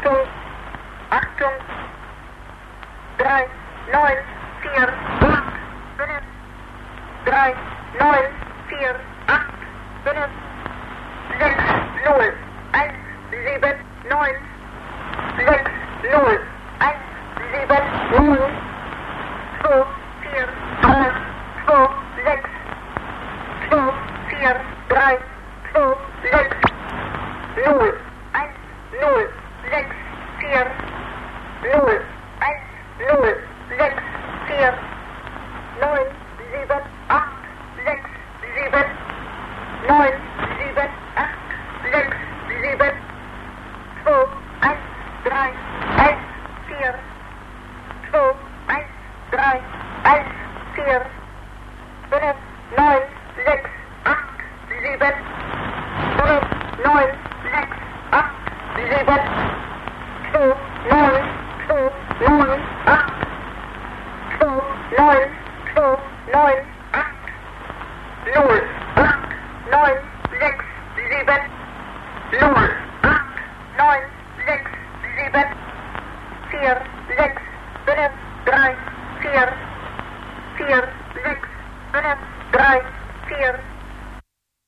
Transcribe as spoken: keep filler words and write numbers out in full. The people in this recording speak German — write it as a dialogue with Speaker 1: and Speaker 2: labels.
Speaker 1: Achtung, Achtung, drei, neun, vier, acht, fünf, drei, neun, vier, acht, fünf, sechs, null, eins, sieben, neun, sechs, null, eins, sieben, null, zwei, vier, drei, zwei, sechs, zwei, vier, drei, zwei, sechs, null, eins, null, sechs, vier, null, eins, null, sechs, vier, neun, sieben, acht, sechs, sieben, neun, sieben, acht, sechs, sieben, zwei, eins, drei, eins, vier, zwei, eins, drei, eins, vier, fünf, neun, sechs, acht, sieben, fünf, neun, sechs, acht, sieben, zwei, neun, zwei, neun, acht, zwei, neun, zwei, neun, acht, null, acht, neun, sechs, sieben, null, acht, neun, sechs, sieben, vier, sechs, fünf, drei, vier, vier, sechs, fünf,